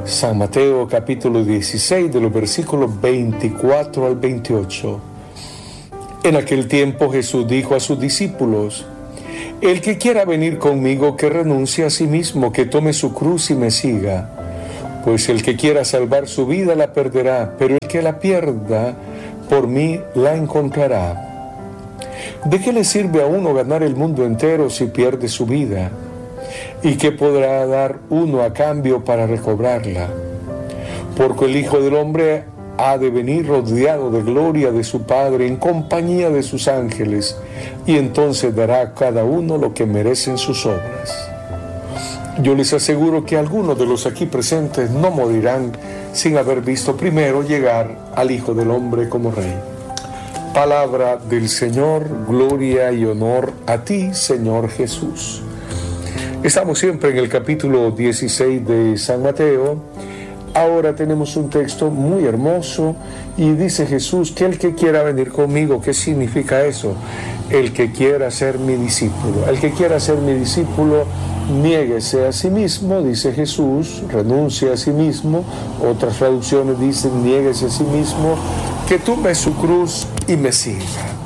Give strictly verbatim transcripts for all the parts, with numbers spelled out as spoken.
San Mateo capítulo dieciséis, de los versículos veinticuatro al veintiocho. En aquel tiempo Jesús dijo a sus discípulos: el que quiera venir conmigo, que renuncie a sí mismo, que tome su cruz y me siga. Pues el que quiera salvar su vida la perderá, pero el que la pierda por mí la encontrará. ¿De qué le sirve a uno ganar el mundo entero si pierde su vida? ¿Y qué podrá dar uno a cambio para recobrarla? Porque el Hijo del Hombre ha de venir rodeado de gloria de su Padre, en compañía de sus ángeles, y entonces dará a cada uno lo que merecen sus obras. Yo les aseguro que algunos de los aquí presentes no morirán sin haber visto primero llegar al Hijo del Hombre como Rey. Palabra del Señor, gloria y honor a ti, Señor Jesús. Estamos siempre en el capítulo dieciséis de San Mateo. Ahora tenemos un texto muy hermoso y dice Jesús que el que quiera venir conmigo. ¿Qué significa eso? El que quiera ser mi discípulo. El que quiera ser mi discípulo, niéguese a sí mismo, dice Jesús, renuncie a sí mismo. Otras traducciones dicen niéguese a sí mismo, que tome su cruz y me siga.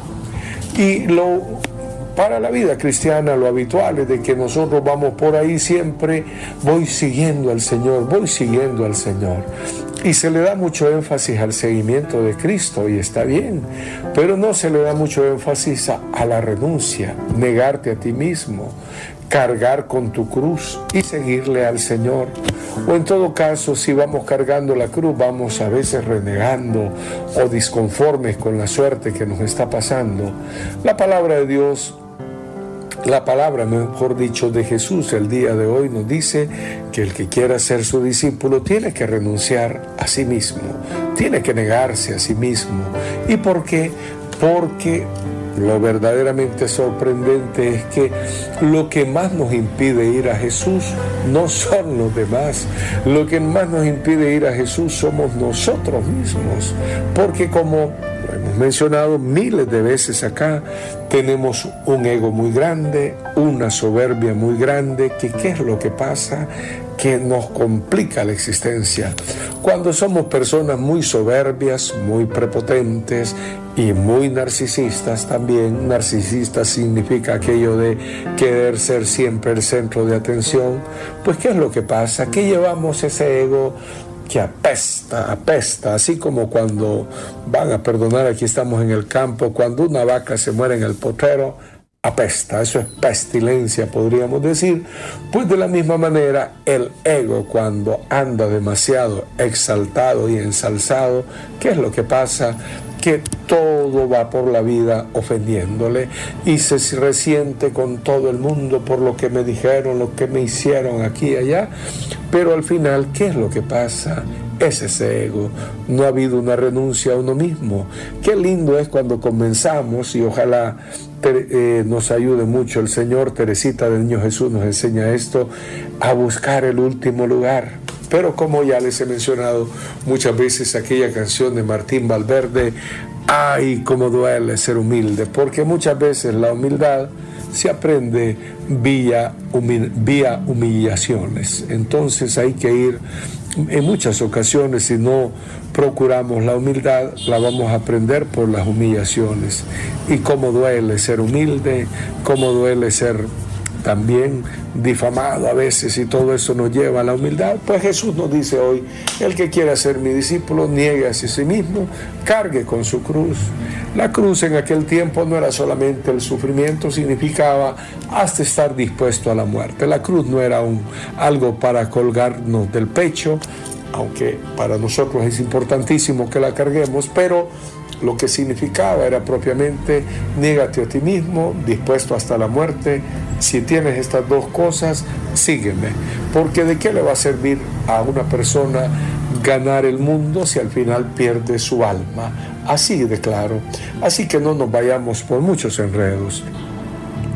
Y lo para la vida cristiana, lo habitual es de que nosotros vamos por ahí siempre, voy siguiendo al Señor, voy siguiendo al Señor. Y se le da mucho énfasis al seguimiento de Cristo, y está bien, pero no se le da mucho énfasis a, a la renuncia, negarte a ti mismo, cargar con tu cruz y seguirle al Señor. O en todo caso, si vamos cargando la cruz, vamos a veces renegando o disconformes con la suerte que nos está pasando. La palabra de Dios, la palabra, mejor dicho, de Jesús el día de hoy nos dice que el que quiera ser su discípulo tiene que renunciar a sí mismo, tiene que negarse a sí mismo. ¿Y por qué? Porque lo verdaderamente sorprendente es que lo que más nos impide ir a Jesús no son los demás. Lo que más nos impide ir a Jesús somos nosotros mismos. Porque, como lo hemos mencionado miles de veces acá, tenemos un ego muy grande, una soberbia muy grande, que ¿qué es lo que pasa? Que nos complica la existencia. Cuando somos personas muy soberbias, muy prepotentes y muy narcisistas también. Narcisista significa aquello de querer ser siempre el centro de atención. Pues ¿qué es lo que pasa? Que llevamos ese ego que apesta, apesta, así como cuando van a perdonar, aquí estamos en el campo, cuando una vaca se muere en el potrero, apesta, eso es pestilencia, podríamos decir. Pues de la misma manera, el ego, cuando anda demasiado exaltado y ensalzado, ¿qué es lo que pasa? Que todo va por la vida ofendiéndole y se resiente con todo el mundo por lo que me dijeron, lo que me hicieron aquí y allá. Pero al final, ¿qué es lo que pasa? Es ese ego. No ha habido una renuncia a uno mismo. Qué lindo es cuando comenzamos, y ojalá eh, nos ayude mucho el Señor. Teresita del Niño Jesús nos enseña esto, a buscar el último lugar. Pero como ya les he mencionado muchas veces, aquella canción de Martín Valverde, ¡ay, cómo duele ser humilde! Porque muchas veces la humildad se aprende vía, humil- vía humillaciones. Entonces hay que ir, en muchas ocasiones, si no procuramos la humildad, la vamos a aprender por las humillaciones. Y cómo duele ser humilde, cómo duele ser también difamado a veces, y todo eso nos lleva a la humildad. Pues Jesús nos dice hoy: el que quiera ser mi discípulo, niegue a sí mismo, cargue con su cruz. La cruz en aquel tiempo no era solamente el sufrimiento, significaba hasta estar dispuesto a la muerte. La cruz no era un, algo para colgarnos del pecho, aunque para nosotros es importantísimo que la carguemos, pero lo que significaba era propiamente: niégate a ti mismo, dispuesto hasta la muerte. Si tienes estas dos cosas, sígueme. Porque ¿de qué le va a servir a una persona ganar el mundo si al final pierde su alma? Así de claro. Así que no nos vayamos por muchos enredos.